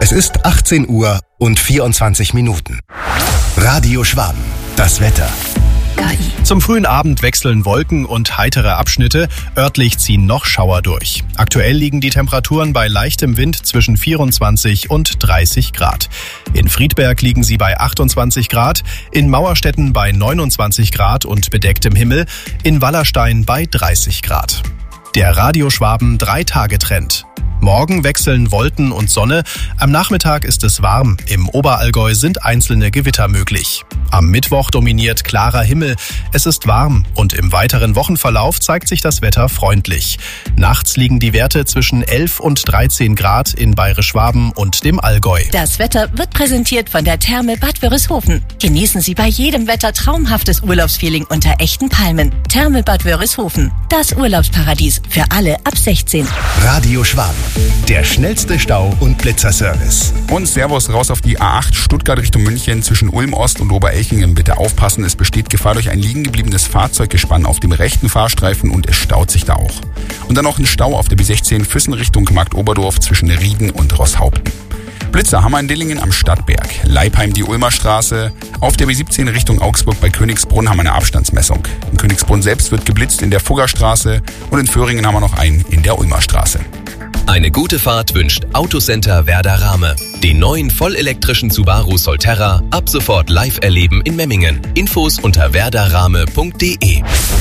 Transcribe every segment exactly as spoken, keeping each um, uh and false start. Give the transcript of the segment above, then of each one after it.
Es ist achtzehn Uhr und vierundzwanzig Minuten. Radio Schwaben, das Wetter. Zum frühen Abend wechseln Wolken und heitere Abschnitte. Örtlich ziehen noch Schauer durch. Aktuell liegen die Temperaturen bei leichtem Wind zwischen vierundzwanzig und dreißig Grad. In Friedberg liegen sie bei achtundzwanzig Grad, in Mauerstetten bei neunundzwanzig Grad und bedecktem Himmel, in Wallerstein bei dreißig Grad. Der Radio Schwaben Drei-Tage-Trend. Morgen wechseln Wolken und Sonne. Am Nachmittag ist es warm. Im Oberallgäu sind einzelne Gewitter möglich. Am Mittwoch dominiert klarer Himmel. Es ist warm und im weiteren Wochenverlauf zeigt sich das Wetter freundlich. Nachts liegen die Werte zwischen elf und dreizehn Grad in Bayerisch-Schwaben und dem Allgäu. Das Wetter wird präsentiert von der Therme Bad Wörishofen. Genießen Sie bei jedem Wetter traumhaftes Urlaubsfeeling unter echten Palmen. Therme Bad Wörishofen. Das Urlaubsparadies für alle ab sechzehn. Radio Schwaben. Der schnellste Stau- und Blitzerservice. Und Servus raus auf die A acht Stuttgart Richtung München zwischen Ulm Ost und Oberelchingen. Bitte aufpassen, es besteht Gefahr durch ein liegen gebliebenes Fahrzeuggespann auf dem rechten Fahrstreifen und es staut sich da auch. Und dann noch ein Stau auf der B sechzehn Füssen Richtung Marktoberdorf zwischen Rieden und Rosshaupten. Blitzer haben wir in Dillingen am Stadtberg, Leipheim die Ulmer Straße, auf der B siebzehn Richtung Augsburg bei Königsbrunn haben wir eine Abstandsmessung. In Königsbrunn selbst wird geblitzt in der Fuggerstraße und in Föhringen haben wir noch einen in der Ulmer Straße. Eine gute Fahrt wünscht Autocenter Werder Rahme. Den neuen vollelektrischen Subaru Solterra ab sofort live erleben in Memmingen. Infos unter werderrahme punkt de.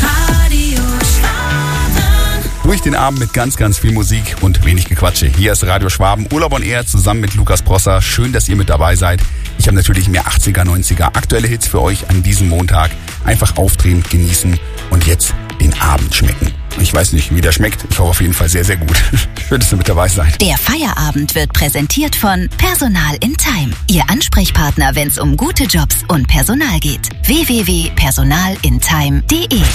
Durch den Abend mit ganz, ganz viel Musik und wenig Gequatsche. Hier ist Radio Schwaben, Urlaub on Air zusammen mit Lukas Prosser. Schön, dass ihr mit dabei seid. Ich habe natürlich mehr achtziger, neunziger aktuelle Hits für euch an diesem Montag. Einfach aufdrehen, genießen und jetzt den Abend schmecken. Ich weiß nicht, wie der schmeckt. Ich hoffe auf jeden Fall sehr, sehr gut. Schön, dass ihr mit dabei seid. Der Feierabend wird präsentiert von Personal in Time. Ihr Ansprechpartner, wenn es um gute Jobs und Personal geht. w w w punkt personal in time punkt de